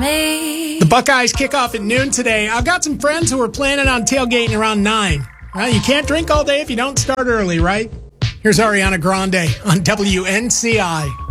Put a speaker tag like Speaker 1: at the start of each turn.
Speaker 1: me.
Speaker 2: The Buckeyes kick off at noon today. I've got some friends who are planning on tailgating around 9. Well, you can't drink all day if you don't start early, right? Here's Ariana Grande on WNCI.